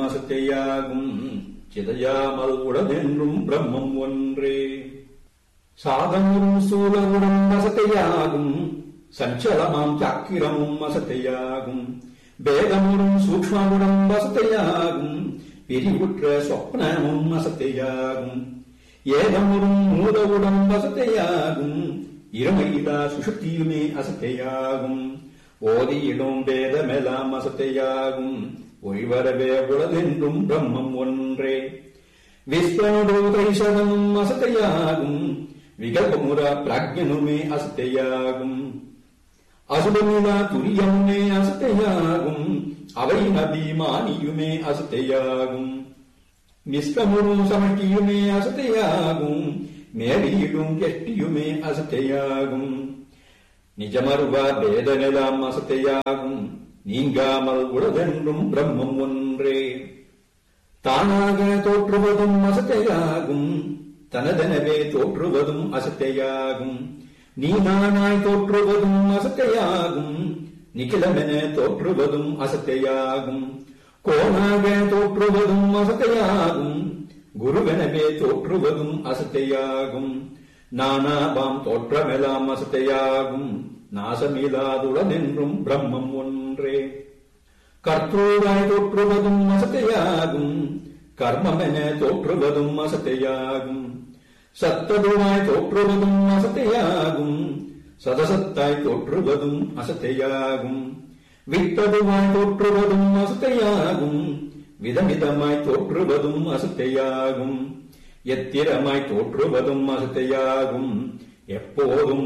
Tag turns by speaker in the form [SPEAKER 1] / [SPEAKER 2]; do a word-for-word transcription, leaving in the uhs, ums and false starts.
[SPEAKER 1] அசத்தையாகும் சிதையாமல் உடனென்றும் பிரம்மம் ஒன்றே. சாதமும் சூலமுடன் அசத்தையாகும் சஞ்சலமாம் சக்கிரமும் அசத்தையாகும் வேதமுடன் சூக்ஷ்மமுடன் அசத்தையாகும் பிரிவுற்ற சொப்னமும் அசத்தையாகும் ஏதமுடன் மூலவுடன் அசத்தையாகும் இருமையிலா சுஷுப்தியுமே அசத்தையாகும் ஓதியிடும் வேதமெல்லாம் அசத்தையாகும் ஒய்வரவே உளதென்றும் பிரம்மம் ஒன்றே. விஸ்வனுடைசதமும் அசத்தையாகும் விகல்பமுறா பிராக்ஞனுமே அசத்தையாகும் அசுபமுலா துரியமுமே அசத்தையாகும் அவை அபிமானியுமே அசத்தையாகும் நிஷ்கமுரு சமஷ்டியுமே அசத்தையாகும் மேலியிடும் எஷ்டியுமே அசத்தையாகும் நிஜமருவா வேதனெல்லாம் அசத்தையாகும் நீங்காமல் உளதென்றும் பிரம்மம் ஒன்றே. தானாக தோற்றுவதும் அசத்தையாகும் தனதெனவே தோற்றுவதும் அசத்தையாகும் நீனானாய் தோற்றுவதும் அசத்தையாகும் நிகிலமென தோற்றுவதும் அசத்தையாகும் கோணாக தோற்றுவதும் அசத்தையாகும் குருவெனவே தோற்றுவதும் அசத்தையாகும் நானாபாம் தோற்றமெல்லாம் அசத்தையாகும் நாசமில்லாதுளதென்றும் பிரம்மம் ஒன்றே. கர்த்தூராய் தோற்றுவதும் அசத்தையாகும் கர்மமென தோற்றுவதும் அசத்தையாகும் சத்ததுவாய் தோற்றுவதும் அசத்தையாகும் சதசத்தாய் தோற்றுவதும் அசத்தையாகும் விட்டதுவாய் தோற்றுவதும் அசத்தையாகும் விதமிதமாய் தோற்றுவதும் அசத்தையாகும் எத்திரமாய் தோற்றுவதும் அசத்தையாகும் எப்போதும்